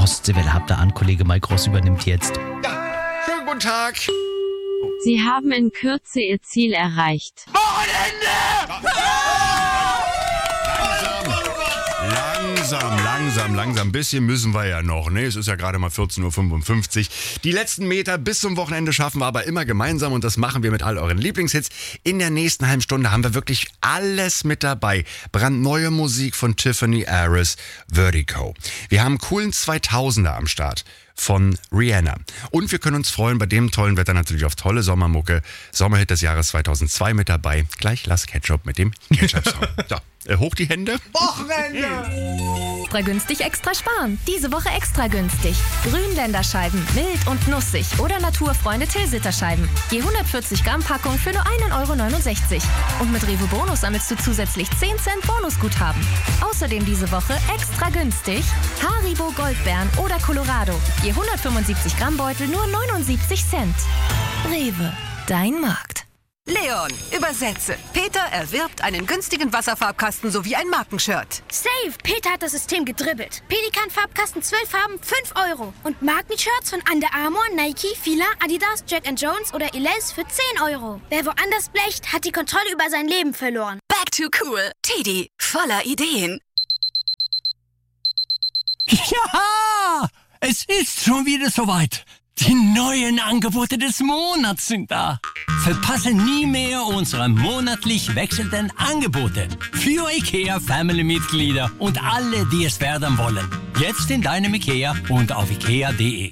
Ostseewelle. Habt ihr an, Kollege Mike Ross übernimmt jetzt. Ja, schönen guten Tag. Sie haben in Kürze Ihr Ziel erreicht. Wochenende! Langsam. Ein bisschen müssen wir ja noch. Ne? Es ist ja gerade mal 14.55 Uhr. Die letzten Meter bis zum Wochenende schaffen wir aber immer gemeinsam und das machen wir mit all euren Lieblingshits. In der nächsten halben Stunde haben wir wirklich alles mit dabei. Brandneue Musik von Tiffany Harris, Vertigo. Wir haben coolen 2000er am Start von Rihanna. Und wir können uns freuen bei dem tollen Wetter natürlich auf tolle Sommermucke. Sommerhit des Jahres 2002 mit dabei. Gleich Lass Ketchup mit dem Ketchup-Song. So, hoch die Hände. Wochenende! Extra günstig, extra sparen. Diese Woche extra günstig. Grünländerscheiben, mild und nussig oder Naturfreunde Tilsiter-Scheiben. Je 140 Gramm Packung für nur 1,69 €. Und mit Rewe Bonus sammelst du zusätzlich 10 Cent Bonusguthaben. Außerdem diese Woche extra günstig Haribo Goldbeeren oder Colorado. Je 175 Gramm Beutel nur 79 Cent. Rewe, dein Markt. Leon, übersetze. Peter erwirbt einen günstigen Wasserfarbkasten sowie ein Markenshirt. Safe! Peter hat das System gedribbelt. Pelikan-Farbkasten 12 Farben, 5 €. Und Markenshirts von Under Armour, Nike, Fila, Adidas, Jack & Jones oder Elize für 10 €. Wer woanders blecht, hat die Kontrolle über sein Leben verloren. Back to cool. Teddy, voller Ideen. Ja! Es ist schon wieder soweit. Die neuen Angebote des Monats sind da. Verpasse nie mehr unsere monatlich wechselnden Angebote. Für IKEA-Family-Mitglieder und alle, die es werden wollen. Jetzt in deinem IKEA und auf ikea.de.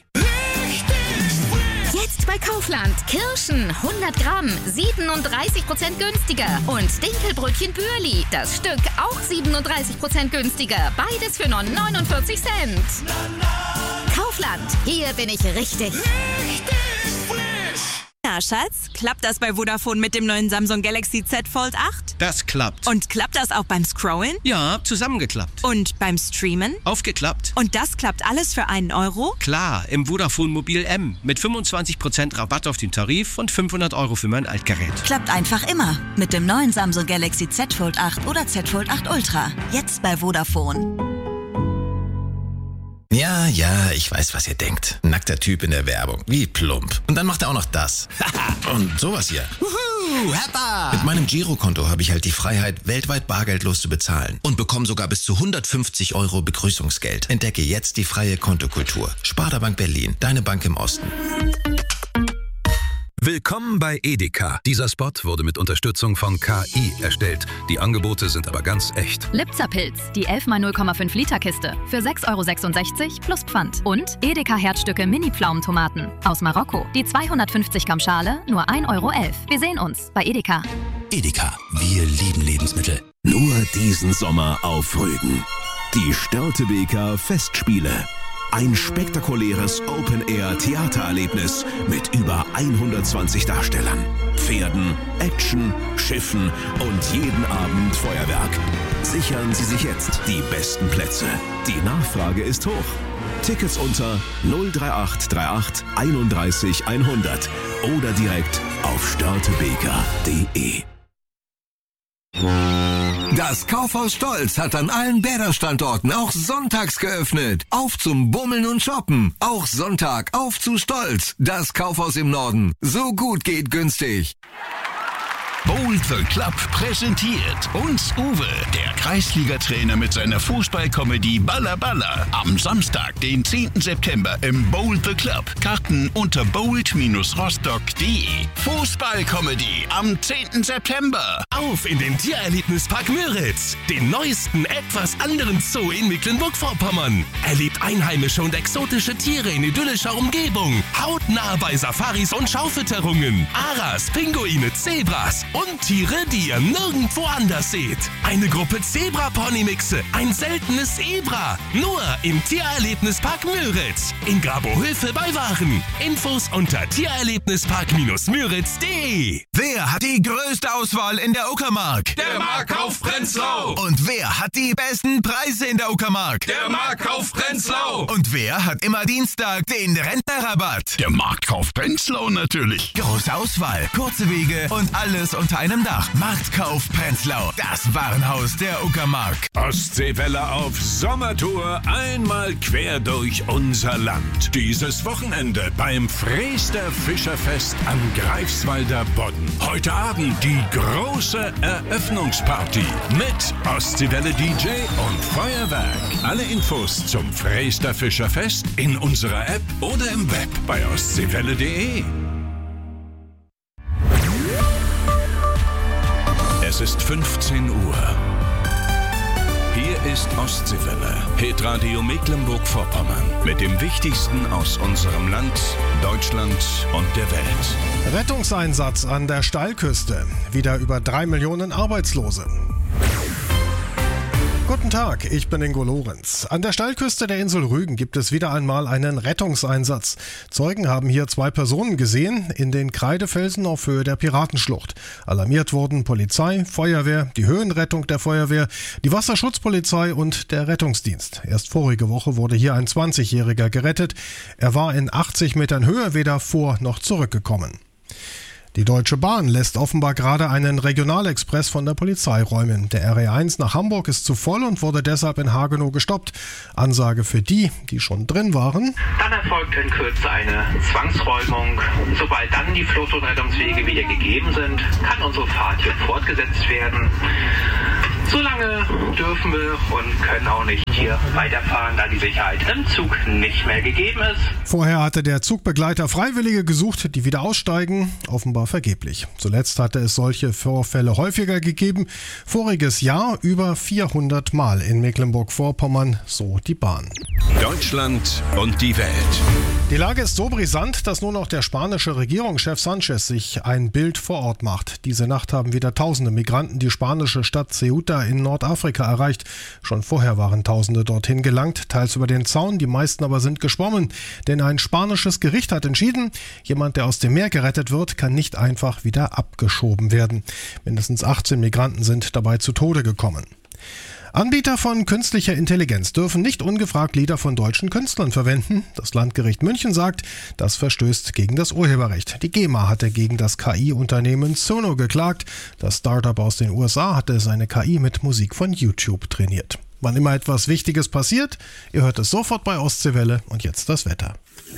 Jetzt bei Kaufland. Kirschen 100 Gramm, 37% günstiger. Und Dinkelbrötchen Bürli. Das Stück auch 37% günstiger. Beides für nur 49 Cent. Kaufland. Hier bin ich richtig. Na, Schatz, klappt das bei Vodafone mit dem neuen Samsung Galaxy Z Fold 8? Das klappt. Und klappt das auch beim Scrollen? Ja, zusammengeklappt. Und beim Streamen? Aufgeklappt. Und das klappt alles für einen Euro? Klar, im Vodafone Mobil M. Mit 25% Rabatt auf den Tarif und 500 € für mein Altgerät. Klappt einfach immer. Mit dem neuen Samsung Galaxy Z Fold 8 oder Z Fold 8 Ultra. Jetzt bei Vodafone. Ja, ich weiß, was ihr denkt. Nackter Typ in der Werbung. Wie plump. Und dann macht er auch noch das. Und sowas hier. Heppa! Mit meinem Girokonto habe ich halt die Freiheit, weltweit bargeldlos zu bezahlen. Und bekomme sogar bis zu 150 € Begrüßungsgeld. Entdecke jetzt die freie Kontokultur. Sparda Bank Berlin. Deine Bank im Osten. Willkommen bei Edeka. Dieser Spot wurde mit Unterstützung von KI erstellt. Die Angebote sind aber ganz echt. Lipzer-Pilz, die 11x0,5 Liter Kiste für 6,66 € plus Pfand. Und Edeka Herzstücke Mini-Pflaumentomaten aus Marokko. Die 250 Gramm Schale nur 1,11 €. Wir sehen uns bei Edeka. Edeka, wir lieben Lebensmittel. Nur diesen Sommer auf Rügen. Die Störtebeker Festspiele. Ein spektakuläres Open-Air-Theatererlebnis mit über 120 Darstellern, Pferden, Action, Schiffen und jeden Abend Feuerwerk. Sichern Sie sich jetzt die besten Plätze. Die Nachfrage ist hoch. Tickets unter 03838 31 100 oder direkt auf störtebeker.de. Das Kaufhaus Stolz hat an allen Bäder-Standorten auch sonntags geöffnet. Auf zum Bummeln und Shoppen. Auch Sonntag auf zu Stolz. Das Kaufhaus im Norden. So gut geht günstig. Bold the Club präsentiert uns Uwe, der Kreisliga-Trainer mit seiner Fußballkomödie Baller Baller. Am Samstag, den 10. September im Bold the Club. Karten unter bold-rostock.de. Fußballkomödie am 10. September. Auf in den Tiererlebnispark Müritz, den neuesten, etwas anderen Zoo in Mecklenburg-Vorpommern. Erlebt einheimische und exotische Tiere in idyllischer Umgebung. Hautnah bei Safaris und Schaufütterungen. Aras, Pinguine, Zebras und Tiere, die ihr nirgendwo anders seht. Eine Gruppe Zebra-Pony-Mixe, ein seltenes Zebra. Nur im Tiererlebnispark Müritz. In Grabohöfe bei Waren. Infos unter tiererlebnispark-müritz.de. Wer hat die größte Auswahl in der Uckermark? Der Marktkauf Prenzlau. Und wer hat die besten Preise in der Uckermark? Der Marktkauf Prenzlau. Und wer hat immer Dienstag den Rentnerrabatt? Der Marktkauf Prenzlau natürlich. Große Auswahl, kurze Wege und alles unter einem Dach. Marktkauf Prenzlau, das Warenhaus der Uckermark. Ostseewelle auf Sommertour, einmal quer durch unser Land. Dieses Wochenende beim Freester Fischerfest am Greifswalder Bodden. Heute Abend die große Eröffnungsparty mit Ostseewelle DJ und Feuerwerk. Alle Infos zum Freester Fischerfest in unserer App oder im Web bei ostseewelle.de. Es ist 15 Uhr. Hier ist Ostseewelle, Hitradio Mecklenburg-Vorpommern mit dem Wichtigsten aus unserem Land, Deutschland und der Welt. Rettungseinsatz an der Steilküste. Wieder über 3 Millionen Arbeitslose. Guten Tag, ich bin Ingo Lorenz. An der Steilküste der Insel Rügen gibt es wieder einmal einen Rettungseinsatz. Zeugen haben hier 2 Personen gesehen in den Kreidefelsen auf Höhe der Piratenschlucht. Alarmiert wurden Polizei, Feuerwehr, die Höhenrettung der Feuerwehr, die Wasserschutzpolizei und der Rettungsdienst. Erst vorige Woche wurde hier ein 20-Jähriger gerettet. Er war in 80 Metern Höhe weder vor noch zurückgekommen. Die Deutsche Bahn lässt offenbar gerade einen Regionalexpress von der Polizei räumen. Der RE1 nach Hamburg ist zu voll und wurde deshalb in Hagenow gestoppt. Ansage für die, die schon drin waren. Dann erfolgt in Kürze eine Zwangsräumung. Sobald dann die Flucht- und Rettungswege wieder gegeben sind, kann unsere Fahrt hier fortgesetzt werden. Solange dürfen wir und können auch nicht hier weiterfahren, da die Sicherheit im Zug nicht mehr gegeben ist. Vorher hatte der Zugbegleiter Freiwillige gesucht, die wieder aussteigen, offenbar vergeblich. Zuletzt hatte es solche Vorfälle häufiger gegeben. Voriges Jahr über 400 Mal in Mecklenburg-Vorpommern, so die Bahn. Deutschland und die Welt. Die Lage ist so brisant, dass nur noch der spanische Regierungschef Sanchez sich ein Bild vor Ort macht. Diese Nacht haben wieder tausende Migranten die spanische Stadt Ceuta in Nordafrika erreicht. Schon vorher waren Tausende dorthin gelangt, teils über den Zaun, die meisten aber sind geschwommen. Denn ein spanisches Gericht hat entschieden, jemand, der aus dem Meer gerettet wird, kann nicht einfach wieder abgeschoben werden. Mindestens 18 Migranten sind dabei zu Tode gekommen. Anbieter von künstlicher Intelligenz dürfen nicht ungefragt Lieder von deutschen Künstlern verwenden. Das Landgericht München sagt, das verstößt gegen das Urheberrecht. Die GEMA hatte gegen das KI-Unternehmen Suno geklagt. Das Startup aus den USA hatte seine KI mit Musik von YouTube trainiert. Wann immer etwas Wichtiges passiert, ihr hört es sofort bei Ostseewelle und jetzt das Wetter.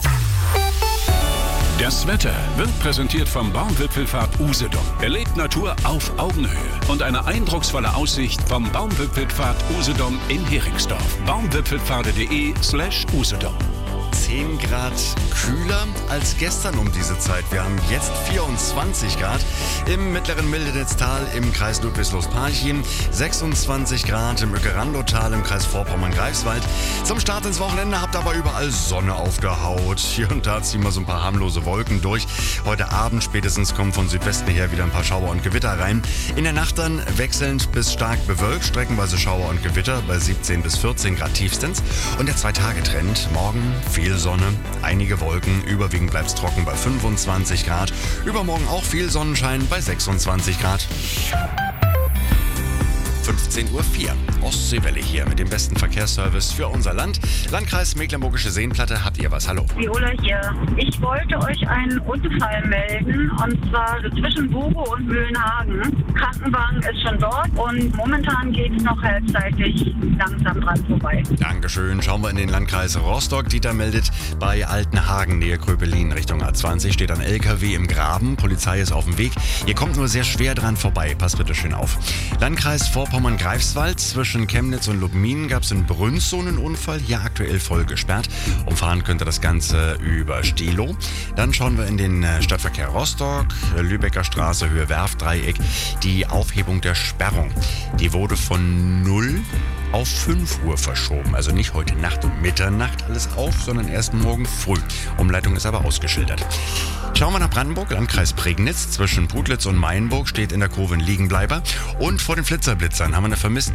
Das Wetter wird präsentiert vom Baumwipfelpfad Usedom. Erlebt Natur auf Augenhöhe und eine eindrucksvolle Aussicht vom Baumwipfelpfad Usedom in Heringsdorf. baumwipfelpfade.de/Usedom. 10 Grad kühler als gestern um diese Zeit. Wir haben jetzt 24 Grad im mittleren Mildennitztal im Kreis Ludwigslust-Parchim, 26 Grad im Öckerandotal im Kreis Vorpommern-Greifswald. Zum Start ins Wochenende habt aber überall Sonne aufgehaut. Hier und da ziehen wir so ein paar harmlose Wolken durch. Heute Abend spätestens kommen von Südwesten her wieder ein paar Schauer und Gewitter rein. In der Nacht dann wechselnd bis stark bewölkt, streckenweise Schauer und Gewitter bei 17 bis 14 Grad tiefstens. Und der 2-Tage-Trend, morgen viel Sonne, einige Wolken, überwiegend bleibt es trocken bei 25 Grad. Übermorgen auch viel Sonnenschein bei 26 Grad. 15:04 Uhr. Ostseewelle hier mit dem besten Verkehrsservice für unser Land. Landkreis Mecklenburgische Seenplatte, habt ihr was? Hallo. Viola hier. Ich wollte euch einen Unfall melden, und zwar zwischen Bugo und Mühlenhagen. Krankenwagen ist schon dort und momentan geht es noch rechtzeitig langsam dran vorbei. Dankeschön. Schauen wir in den Landkreis Rostock. Dieter meldet, bei Altenhagen, Nähe Kröpelin, Richtung A20, steht ein LKW im Graben. Polizei ist auf dem Weg. Ihr kommt nur sehr schwer dran vorbei. Passt bitte schön auf. Landkreis Vorpommern-Greifswald. Zwischen Chemnitz und Lubmin gab es in Brünsow einen Unfall. Hier aktuell voll gesperrt. Umfahren könnte das Ganze über Stehlow. Dann schauen wir in den Stadtverkehr Rostock. Lübecker Straße, Höhe Werftdreieck. Die Aufhebung der Sperrung. Die wurde von 0 auf 5 Uhr verschoben. Also nicht heute Nacht um Mitternacht alles auf, sondern erst morgen früh. Umleitung ist aber ausgeschildert. Schauen wir nach Brandenburg, Landkreis Prignitz. Zwischen Putlitz und Mainburg steht in der Kurve ein Liegenbleiber. Und vor den Flitzerblitzern haben wir eine Vermisstenmeldung der Polizei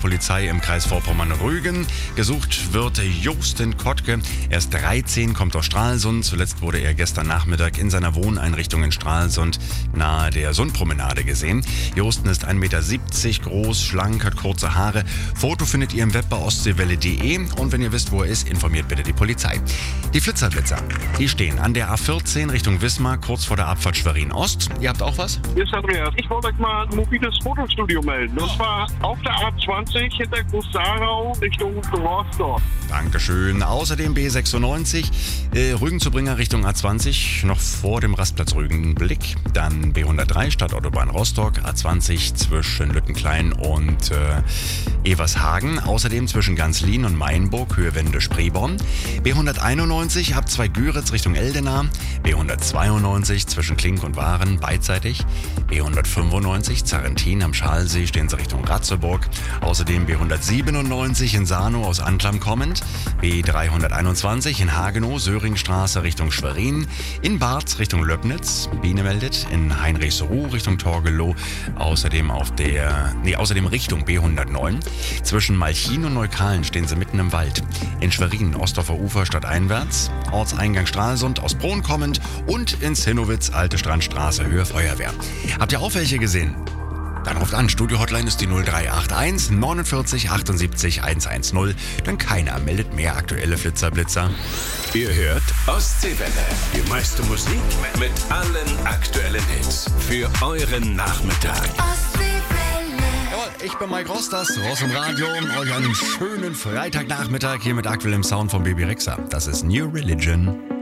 Polizei im Kreis Vorpommern-Rügen. Gesucht wird Josten Kottke. Er ist 13, kommt aus Stralsund. Zuletzt wurde er gestern Nachmittag in seiner Wohneinrichtung in Stralsund nahe der Sundpromenade gesehen. Josten ist 1,70 Meter groß, schlank, hat kurze Haare. Foto findet ihr im Web bei ostseewelle.de. Und wenn ihr wisst, wo er ist, informiert bitte die Polizei. Die Flitzerblitzer, die stehen an der A14 Richtung Wismar, kurz vor der Abfahrt Schwerin-Ost. Ihr habt auch was? Hier ist Andreas. Ich wollte euch mal ein mobiles Fotostudio melden. Und zwar auf der A20 hinter Groß-Sarau Richtung Rostock. Dankeschön. Außerdem B96, Rügen zu Bringer Richtung A20, noch vor dem Rastplatz Rügen Blick. Dann B103 Stadtautobahn Rostock, A20 zwischen Lüttenklein und Evershagen. Außerdem zwischen Ganzlin und Mainburg, Höhe Wende Spreeborn. B191 ab 2 Güritz Richtung Eldena. B192 zwischen Klink und Waren beidseitig. B195 Zarrentin am Schalsee, stehen sie Richtung Ratzeburg. Außerdem B197 in Sarnow aus Anklam kommend. B321 in Hagenow, Söringstraße Richtung Schwerin. In Barth Richtung Löbnitz, Biene meldet. In Heinrichsruh Richtung Torgelow. Außerdem Richtung B109. Zwischen Malchin und Neukalen stehen sie mitten im Wald. In Schwerin, Ostdorfer Ufer stadteinwärts. Ortseingang Stralsund aus Bron kommend. Und in Zinnowitz, Alte Strandstraße, Höhe Feuerwehr. Habt ihr auch welche gesehen? Dann ruft an. Studio-Hotline ist die 0381 49 78 110. Denn keiner meldet mehr aktuelle Flitzer-Blitzer. Ihr hört Ostseewelle. Die meiste Musik mit allen aktuellen Hits. Für euren Nachmittag. Jawohl, ich bin Mike Ross, das Ross im Radio. Euch einen schönen Freitagnachmittag hier mit aktuellem Sound von Baby Rexha. Das ist New Religion.